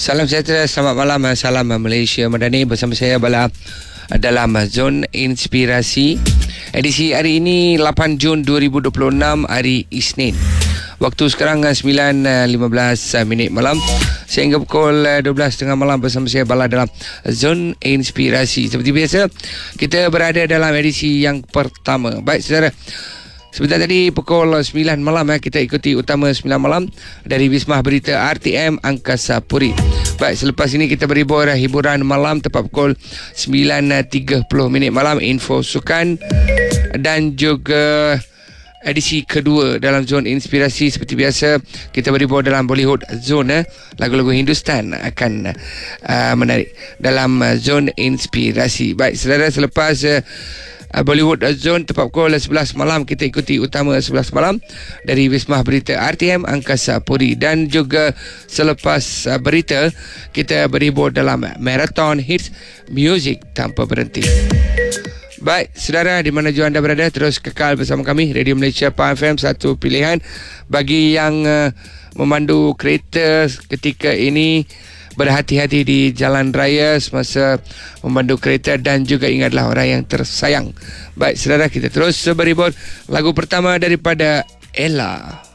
Salam sejahtera, selamat malam. Salam Malaysia Madani. Bersama saya Bala dalam Zon Inspirasi. Edisi hari ini 8 Jun 2026, hari Isnin. Waktu sekarang 9.15 minit malam sehingga pukul 12.30 malam bersama saya Bala dalam Zon Inspirasi. Seperti biasa, kita berada dalam edisi yang pertama. Baik saudara, sebentar tadi pukul 9 malam kita ikuti utama 9 malam dari Wisma Berita RTM Angkasa Puri. Baik, selepas ini kita berhibur hiburan malam tepat pukul 9.30 minit malam, info sukan dan juga edisi kedua dalam Zon Inspirasi. Seperti biasa, kita berhibur dalam Bollywood Zone. Lagu-lagu Hindustan akan menarik dalam Zon Inspirasi. Baik saudara, selepas Bollywood Zone tepat pukul 11 malam, kita ikuti utama 11 malam dari Wisma Berita RTM Angkasa Puri. Dan juga selepas berita, kita berhibur dalam Marathon Hits Music Tanpa Berhenti. Baik saudara, di mana jua anda berada, terus kekal bersama kami. Radio Malaysia PAN FM, satu pilihan bagi yang memandu kereta ketika ini. Berhati-hati di jalan raya semasa memandu kereta dan juga ingatlah orang yang tersayang. Baik saudara, kita terus berhibur. Lagu pertama daripada Ella.